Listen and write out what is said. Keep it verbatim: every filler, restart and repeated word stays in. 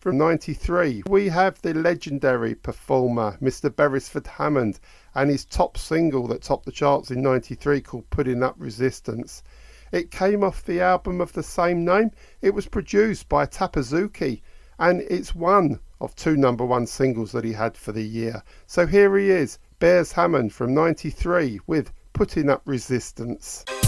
from ninety-three, we have the legendary performer Mister Beresford Hammond and his top single that topped the charts in ninety-three called Putting Up Resistance. It came off the album of the same name. It was produced by Tapazuki, and it's one of two number one singles that he had for the year. So here he is, Beres Hammond from ninety-three with Putting Up Resistance.